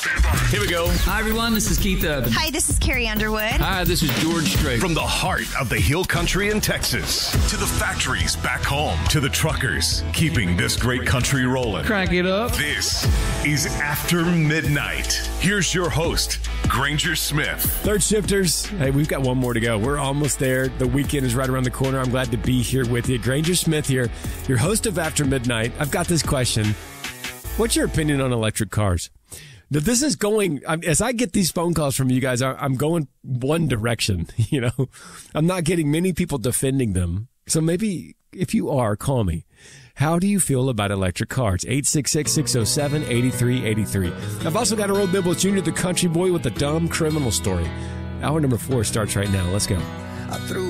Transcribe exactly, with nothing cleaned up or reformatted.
Here we go. Hi, everyone. This is Keith Urban. Hi, this is Carrie Underwood. Hi, this is George Strait. From the heart of the Hill Country in Texas to the factories back home to the truckers keeping this great country rolling. Crank it up. This is After Midnight. Here's your host, Granger Smith. Third shifters, hey, we've got one more to go. We're almost there. The weekend is right around the corner. I'm glad to be here with you. Granger Smith here, your host of After Midnight. I've got this question. What's your opinion on electric cars? Now, this is going, as I get these phone calls from you guys, I'm going one direction. You know, I'm not getting many people defending them. So maybe if you are, call me. How do you feel about electric cars? eight six six, six oh seven, eight three eight three. I've also got Earl Bibbles Junior, the country boy with a dumb criminal story. Hour number four starts right now. Let's go. I threw